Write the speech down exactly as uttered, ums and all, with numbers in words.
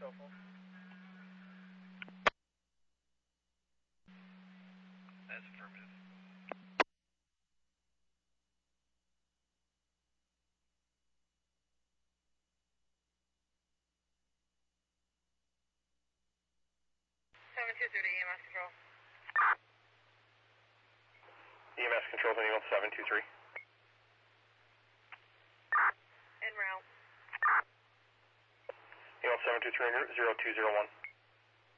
cell phone. That's affirmative. seven two three E M S control. E M S control, anyone seven two three. En route. Anyone seven two three zero two zero one.